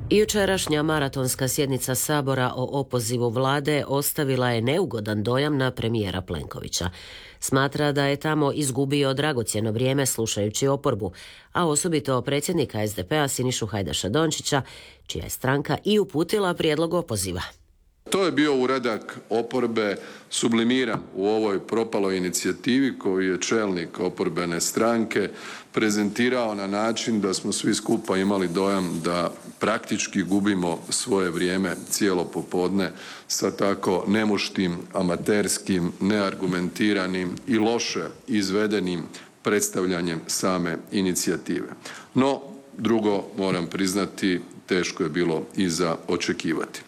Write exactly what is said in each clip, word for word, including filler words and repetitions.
Jučerašnja maratonska sjednica Sabora o opozivu vlade ostavila je neugodan dojam na premijera Plenkovića. Smatra da je tamo izgubio dragocjeno vrijeme slušajući oporbu, a osobito predsjednika es de pe a Sinišu Hajdaša Dončića, čija je stranka i uputila prijedlog opoziva. To je bio uradak oporbe sublimiran u ovoj propaloj inicijativi koju je čelnik oporbene stranke prezentirao na način da smo svi skupa imali dojam da praktički gubimo svoje vrijeme cijelo popodne sa tako nemuštim, amaterskim, neargumentiranim i loše izvedenim predstavljanjem same inicijative. No, drugo moram priznati, teško je bilo i za očekivati.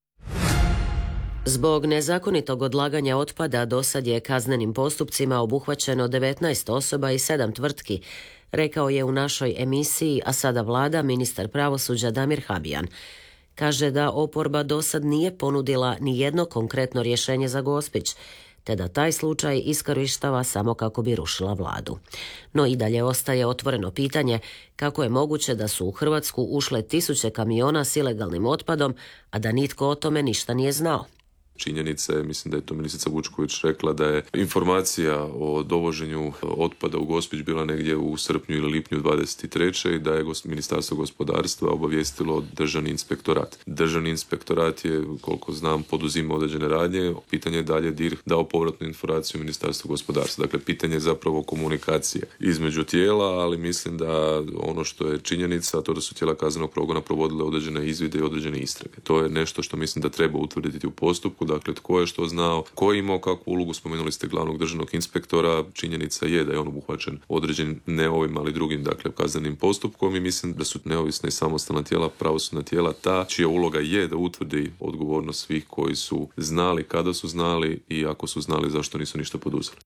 Zbog nezakonitog odlaganja otpada dosad je kaznenim postupcima obuhvaćeno devetnaest osoba i sedam tvrtki, rekao je u našoj emisiji A sada vlada ministar pravosuđa Damir Habijan. Kaže da oporba dosad nije ponudila ni jedno konkretno rješenje za Gospić, te da taj slučaj iskorištava samo kako bi rušila vladu. No i dalje ostaje otvoreno pitanje kako je moguće da su u Hrvatsku ušle tisuće kamiona s ilegalnim otpadom, a da nitko o tome ništa nije znao. Činjenica je, mislim da je to ministrica Vučković rekla, da je informacija o dovoženju otpada u Gospić bila negdje u srpnju ili lipnju dvadeset treće i da je Ministarstvo gospodarstva obavijestilo Državni inspektorat. Državni inspektorat je, koliko znam, poduzima određene radnje. Pitanje je dalje D I R dao povratnu informaciju Ministarstvu gospodarstva. Dakle, pitanje je zapravo komunikacije između tijela, ali mislim da ono što je činjenica, to da su tijela kaznenog progona provodile određene izvide i određene istrage. To je nešto što mislim da treba utvrditi u postupku. Dakle, tko je što znao, tko je imao kakvu ulogu, spomenuli ste glavnog državnog inspektora, činjenica je da je on obuhvaćen određenim ne ovim, ali drugim, dakle, kaznenim postupkom i mislim da su neovisna i samostalna tijela, pravosudna tijela ta čija uloga je da utvrdi odgovornost svih koji su znali, kada su znali i ako su znali zašto nisu ništa poduzeli.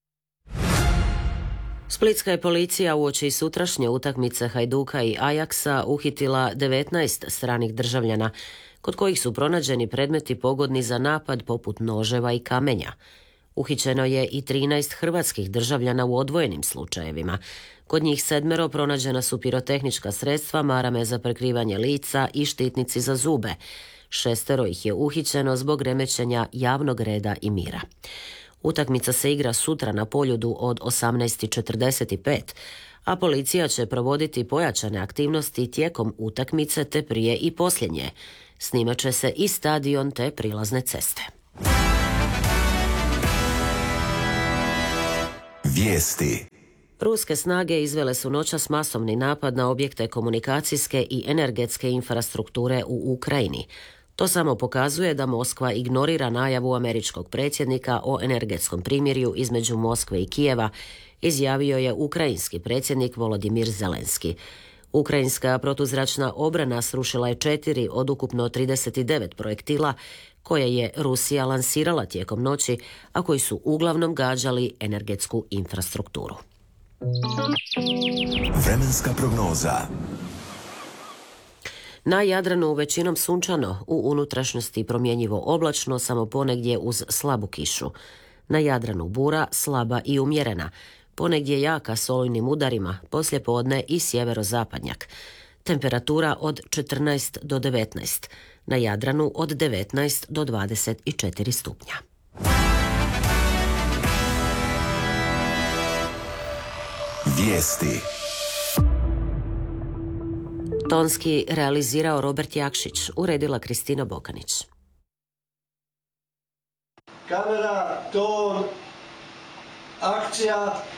Splitska je policija uoči sutrašnje utakmice Hajduka i Ajaksa uhitila devetnaest stranih državljana, kod kojih su pronađeni predmeti pogodni za napad poput noževa i kamenja. Uhićeno je i trinaest hrvatskih državljana u odvojenim slučajevima. Kod njih sedmero pronađena su pirotehnička sredstva, marame za prekrivanje lica i štitnici za zube. Šestero ih je uhićeno zbog remećenja javnog reda i mira. Utakmica se igra sutra na Poljudu od osamnaest četrdeset pet, a policija će provoditi pojačane aktivnosti tijekom utakmice te prije i poslije nje. Snimat će se i stadion te prilazne ceste. Vijesti. Ruske snage izvele su noćas masovni napad na objekte komunikacijske i energetske infrastrukture u Ukrajini. To samo pokazuje da Moskva ignorira najavu američkog predsjednika o energetskom primirju između Moskve i Kijeva, izjavio je ukrajinski predsjednik Volodimir Zelenski. Ukrajinska protuzračna obrana srušila je četiri od ukupno trideset devet projektila koje je Rusija lansirala tijekom noći, a koji su uglavnom gađali energetsku infrastrukturu. Vremenska prognoza. Na Jadranu većinom sunčano, u unutrašnjosti promjenjivo oblačno, samo ponegdje uz slabu kišu. Na Jadranu bura slaba i umjerena, ponegdje jaka s olujnim udarima, poslijepodne i sjeverozapadnjak. Temperatura od četrnaest do devetnaest, na Jadranu od devetnaest do dvadeset četiri stupnja. Vijesti. Tonski realizirao Robert Jakšić, uredila Kristina Bokanić. Kamera, ton, akcija.